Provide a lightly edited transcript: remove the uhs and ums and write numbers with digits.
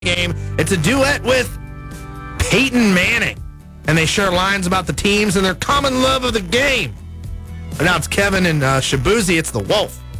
game. It's a duet with Peyton Manning. And they share lines about the teams and their common love of the game. And now it's Kevin and Shabuzi. It's the Wolf.